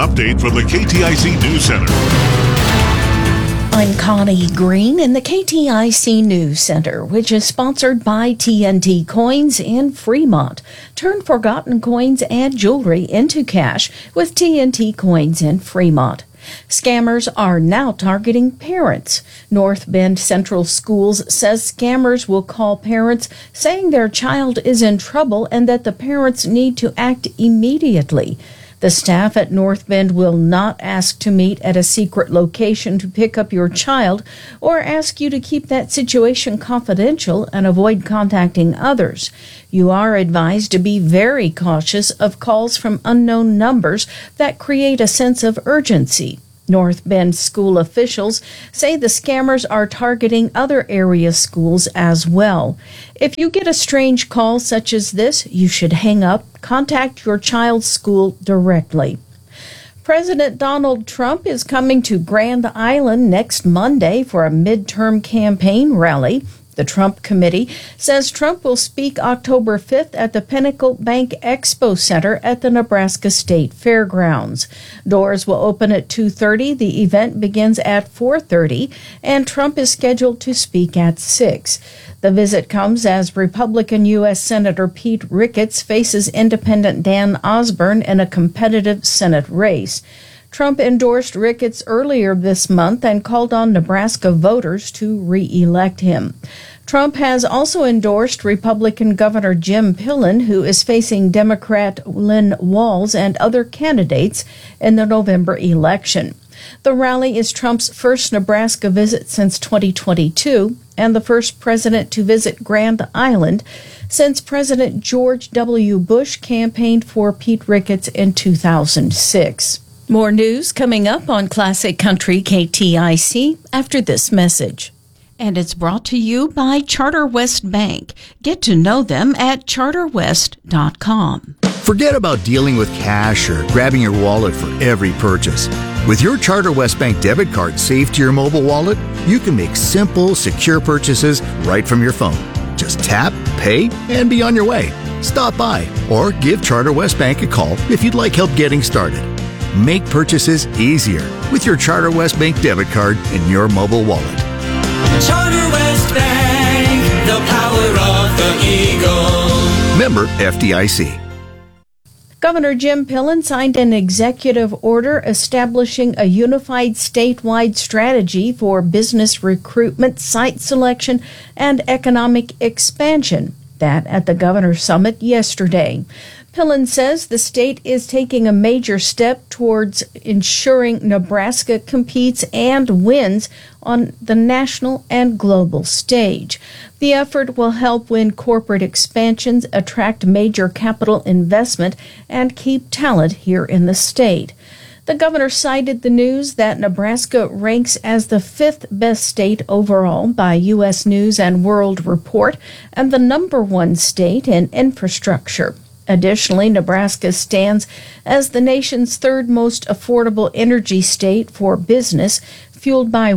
update from the KTIC News Center. I'm Connie Green in the KTIC News Center, which is sponsored by TNT Coins in Fremont. Turn forgotten coins and jewelry into cash with TNT Coins in Fremont. Scammers are now targeting parents. North Bend Central Schools says scammers will call parents saying their child is in trouble and that the parents need to act immediately. The staff at North Bend will not ask to meet at a secret location to pick up your child or ask you to keep that situation confidential and avoid contacting others. You are advised to be very cautious of calls from unknown numbers that create a sense of urgency. North Bend school officials say the scammers are targeting other area schools as well. If you get a strange call such as this, you should hang up, contact your child's school directly. President Donald Trump is coming to Grand Island next Monday for a midterm campaign rally. The Trump Committee says Trump will speak October 5th at the Pinnacle Bank Expo Center at the Nebraska State Fairgrounds. Doors will open at 2:30. The event begins at 4:30, and Trump is scheduled to speak at 6. The visit comes as Republican U.S. Senator Pete Ricketts faces independent Dan Osborne in a competitive Senate race. Trump endorsed Ricketts earlier this month and called on Nebraska voters to re-elect him. Trump has also endorsed Republican Governor Jim Pillen, who is facing Democrat Lynn Walls and other candidates in the November election. The rally is Trump's first Nebraska visit since 2022 and the first president to visit Grand Island since President George W. Bush campaigned for Pete Ricketts in 2006. More news coming up on Classic Country KTIC after this message. And it's brought to you by Charter West Bank. Get to know them at charterwest.com. Forget about dealing with cash or grabbing your wallet for every purchase. With your Charter West Bank debit card saved to your mobile wallet, you can make simple, secure purchases right from your phone. Just tap, pay, and be on your way. Stop by or give Charter West Bank a call if you'd like help getting started. Make purchases easier with your Charter West Bank debit card in your mobile wallet. Charter West Bank, the power of the Eagle. Member FDIC. Governor Jim Pillen signed an executive order establishing a unified statewide strategy for business recruitment, site selection, and economic expansion. That at the Governor's Summit yesterday. Pillen says the state is taking a major step towards ensuring Nebraska competes and wins on the national and global stage. The effort will help win corporate expansions, attract major capital investment, and keep talent here in the state. The governor cited the news that Nebraska ranks as the 5th best state overall by U.S. News and World Report and the number 1 state in infrastructure. Additionally, Nebraska stands as the nation's 3rd most affordable energy state for business, fueled by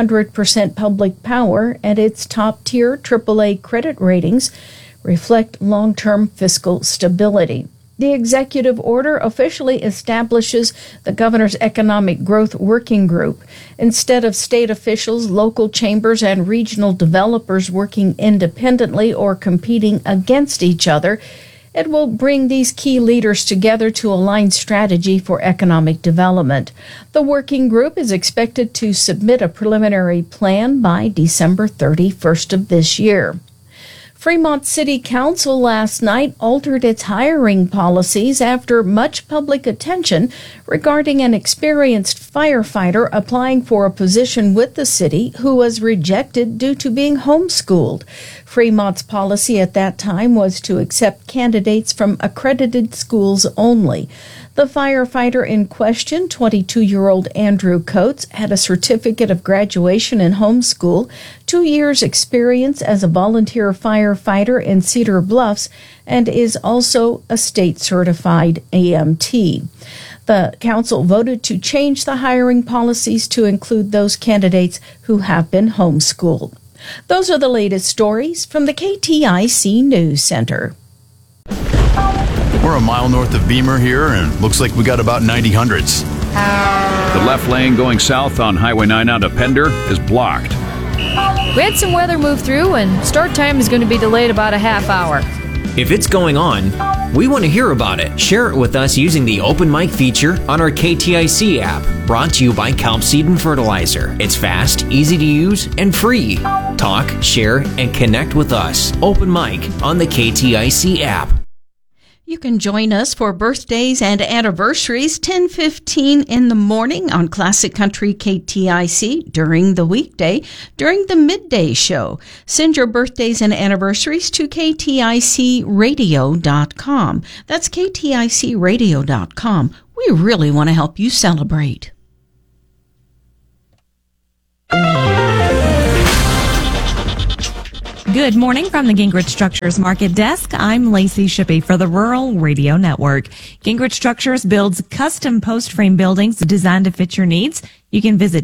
100% public power, and its top-tier AAA credit ratings reflect long-term fiscal stability. The executive order officially establishes the governor's economic growth working group. Instead of state officials, local chambers, and regional developers working independently or competing against each other, it will bring these key leaders together to align strategy for economic development. The working group is expected to submit a preliminary plan by December 31st of this year. Fremont City Council last night altered its hiring policies after much public attention regarding an experienced firefighter applying for a position with the city who was rejected due to being homeschooled. Fremont's policy at that time was to accept candidates from accredited schools only. The firefighter in question, 22-year-old Andrew Coates, had a certificate of graduation in homeschool, 2 years' experience as a volunteer firefighter in Cedar Bluffs, and is also a state-certified EMT. The council voted to change the hiring policies to include those candidates who have been homeschooled. Those are the latest stories from the KTIC News Center. We're a mile north of Beamer here, and looks like we got about 90 hundreds. The left lane going south on Highway 9 out of Pender is blocked. We had some weather move through, and start time is going to be delayed about a half hour. If it's going on, we want to hear about it. Share it with us using the Open Mic feature on our KTIC app, brought to you by Kelp Seed and Fertilizer. It's fast, easy to use, and free. Talk, share, and connect with us. Open Mic on the KTIC app. You can join us for birthdays and anniversaries 10:15 in the morning on Classic Country KTIC during the weekday, during the midday show. Send your birthdays and anniversaries to kticradio.com. That's kticradio.com. We really want to help you celebrate. Good morning from the Gingrich Structures Market Desk. I'm Lacey Shippey for the Rural Radio Network. Gingrich Structures builds custom post-frame buildings designed to fit your needs. You can visit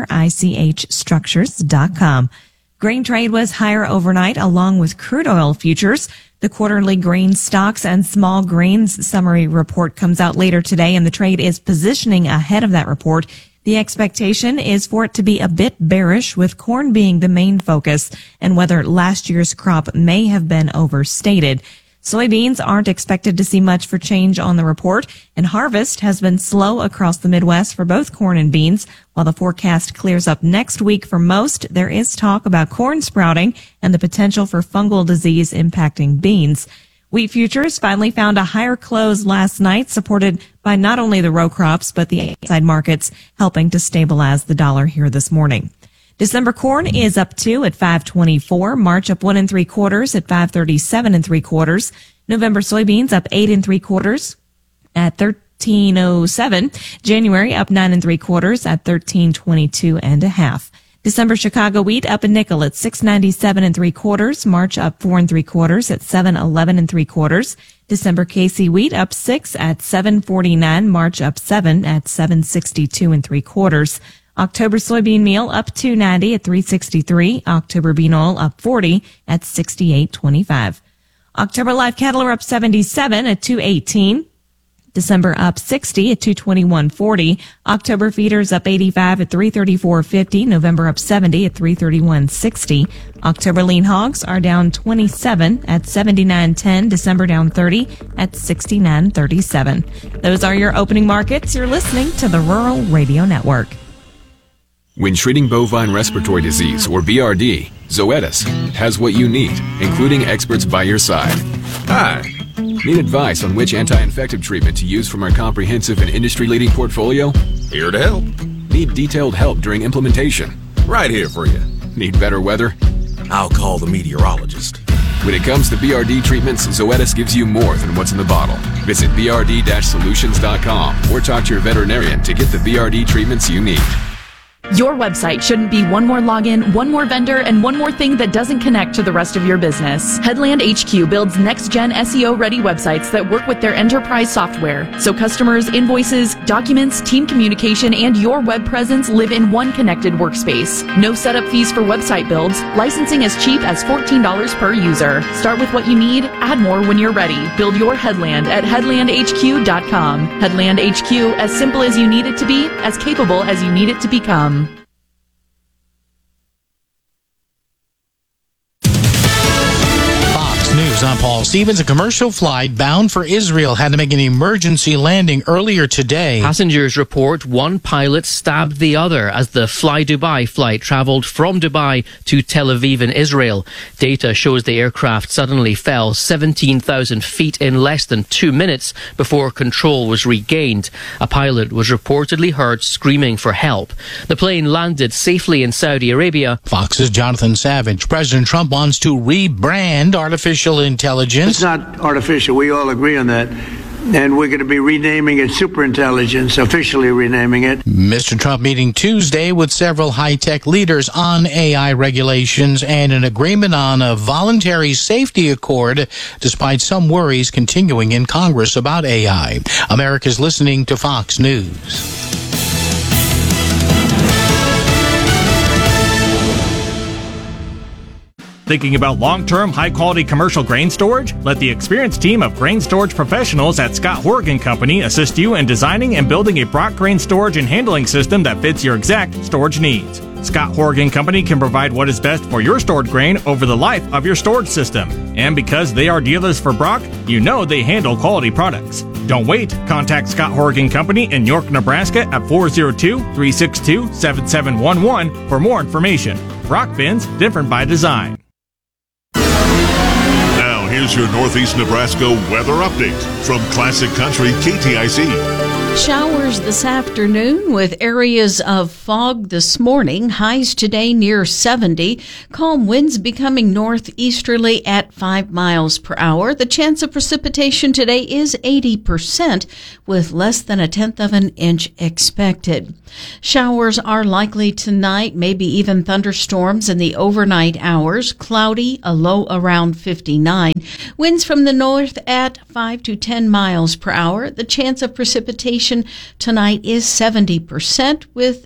gingerichstructures.com. Grain trade was higher overnight along with crude oil futures. The quarterly grain stocks and small grains summary report comes out later today, and the trade is positioning ahead of that report. The expectation is for it to be a bit bearish, with corn being the main focus and whether last year's crop may have been overstated. Soybeans aren't expected to see much for change on the report, and harvest has been slow across the Midwest for both corn and beans. While the forecast clears up next week for most, there is talk about corn sprouting and the potential for fungal disease impacting beans. Wheat futures finally found a higher close last night, supported by not only the row crops, but the outside markets, helping to stabilize the dollar here this morning. December corn is up 2 at $5.24. March up 1 3/4 at $5.37 3/4. November soybeans up 8 3/4 at $13.07. January up 9 3/4 at $13.22 1/2. December Chicago wheat up a nickel at $6.97 3/4. March up 4 3/4 at $7.11 3/4. December KC wheat up 6 at $7.49. March up 7 at $7.62 3/4. October soybean meal up $2.90 at $3.63. October bean oil up 40 at $68.25. October live cattle are up 77 at $2.18. December up 60 at $221.40. October feeders up 85 at $334.50. November up 70 at $331.60. October lean hogs are down 27 at $79.10. December down 30 at $69.37. Those are your opening markets. You're listening to the Rural Radio Network. When treating bovine respiratory disease, or BRD, Zoetis has what you need, including experts by your side. Hi. Need advice on which anti-infective treatment to use from our comprehensive and industry-leading portfolio? Here to help. Need detailed help during implementation? Right here for you. Need better weather? I'll call the meteorologist. When it comes to BRD treatments, Zoetis gives you more than what's in the bottle. Visit brd-solutions.com or talk to your veterinarian to get the BRD treatments you need. Your website shouldn't be one more login, one more vendor, and one more thing that doesn't connect to the rest of your business. Headland HQ builds next-gen SEO-ready websites that work with their enterprise software, so customers, invoices, documents, team communication, and your web presence live in one connected workspace. No setup fees for website builds. Licensing as cheap as $14 per user. Start with what you need, add more when you're ready. Build your Headland at headlandhq.com. Headland HQ, as simple as you need it to be, as capable as you need it to become. News. I'm Paul Stevens. A commercial flight bound for Israel had to make an emergency landing earlier today. Passengers report one pilot stabbed the other as the Fly Dubai flight traveled from Dubai to Tel Aviv in Israel. Data shows the aircraft suddenly fell 17,000 feet in less than 2 minutes before control was regained. A pilot was reportedly heard screaming for help. The plane landed safely in Saudi Arabia. Fox's Jonathan Savage. President Trump wants to rebrand artificial intelligence. It's not artificial. We all agree on that. And we're going to be renaming it superintelligence, officially renaming it. Mr. Trump meeting Tuesday with several high-tech leaders on AI regulations and an agreement on a voluntary safety accord, despite some worries continuing in Congress about AI. America's listening to Fox News. Thinking about long-term, high-quality commercial grain storage? Let the experienced team of grain storage professionals at Scott Horgan Company assist you in designing and building a Brock grain storage and handling system that fits your exact storage needs. Scott Horgan Company can provide what is best for your stored grain over the life of your storage system. And because they are dealers for Brock, you know they handle quality products. Don't wait. Contact Scott Horgan Company in York, Nebraska at 402-362-7711 for more information. Brock bins, different by design. Now, here's your Northeast Nebraska weather update from Classic Country KTIC. Showers this afternoon with areas of fog this morning. Highs today near 70. Calm winds becoming northeasterly at 5 miles per hour. The chance of precipitation today is 80% with less than 1/10 of an inch expected. Showers are likely tonight, maybe even thunderstorms in the overnight hours. Cloudy, a low around 59. Winds from the north at 5 to 10 miles per hour. The chance of precipitation tonight is 70% with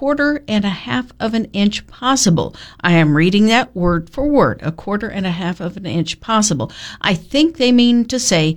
1/4 of an inch possible. I am reading that word for word, 1/4 of an inch possible. I think they mean to say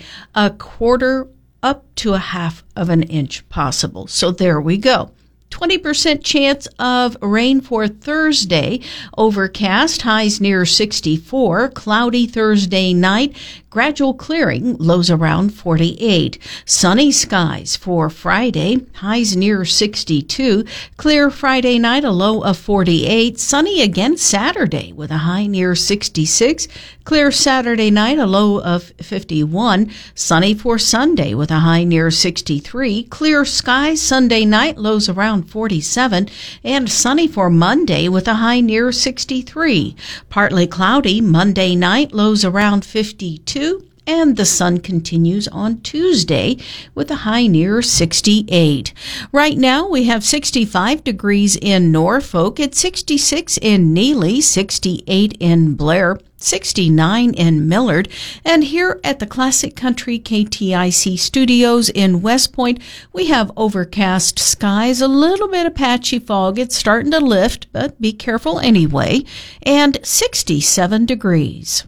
1/4 up to 1/2 of an inch possible. So there we go. 20% chance of rain for Thursday. Overcast, highs near 64. Cloudy Thursday night. Gradual clearing, lows around 48. Sunny skies for Friday, highs near 62. Clear Friday night, a low of 48. Sunny again Saturday with a high near 66. Clear Saturday night, a low of 51. Sunny for Sunday with a high near 63. Clear skies Sunday night, lows around 47. And sunny for Monday with a high near 63. Partly cloudy Monday night, lows around 52. And the sun continues on Tuesday with a high near 68. Right now we have 65 degrees in Norfolk. It's 66 in Neely, 68 in Blair, 69 in Millard. And here at the Classic Country KTIC studios in West Point, we have overcast skies, a little bit of patchy fog. It's starting to lift, but be careful anyway. And 67 degrees.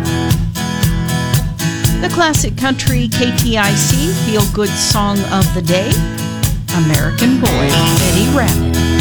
The Classic Country KTIC Feel Good Song of the Day, American Boy, Eddie Rabbitt.